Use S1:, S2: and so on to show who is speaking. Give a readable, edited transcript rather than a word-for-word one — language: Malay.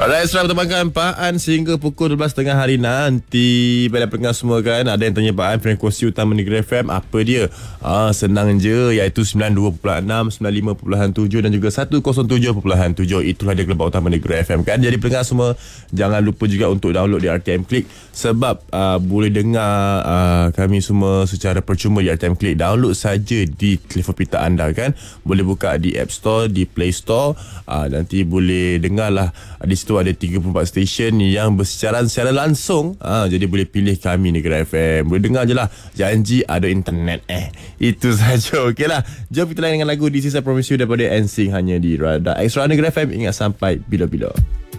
S1: Radar Extra bertembangkan Pak An sehingga pukul 12.30 hari nanti. Bila pendengar semua kan, ada yang tanya Pak An frekuensi utama Negeri FM apa dia? Senang je, iaitu 92.6, 95.7 dan juga 107.7. Itulah dia gelombang utama Negeri FM kan. Jadi pendengar semua, jangan lupa juga untuk download di RTM Click, sebab boleh dengar kami semua secara percuma di RTM Click. Download saja di telefon pintar anda kan. Boleh buka di App Store, di Play Store. Nanti boleh dengarlah. Di situ ada 34 stesen yang bersiaran secara langsung. Jadi boleh pilih kami Negeri FM. Boleh dengar je lah. Janji ada internet. Itu saja. Okey lah. Jom kita lain dengan lagu This Is I Promise You daripada NSYNC hanya di Radar Extra Negeri FM. Ingat sampai bila-bila.